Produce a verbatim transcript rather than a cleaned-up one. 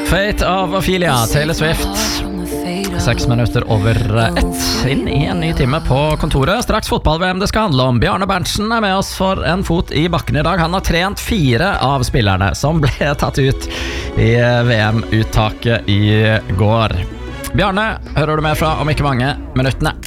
Fate av Ophelia, Taylor Swift. Seks minutter over ett, inn i en ny time på kontoret. Straks fotball-V M det skal handle om. Bjarne Berntsen er med oss for en fot i bakken i dag. Han har trent fire av spillerne som ble tatt ut i V M-uttaket i går. Bjarne, hører du mer fra om ikke mange minuttene?